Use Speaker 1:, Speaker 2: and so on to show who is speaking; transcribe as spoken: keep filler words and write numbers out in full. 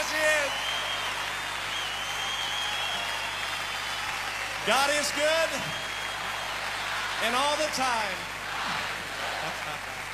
Speaker 1: Yes, he is. God is good, and all the time.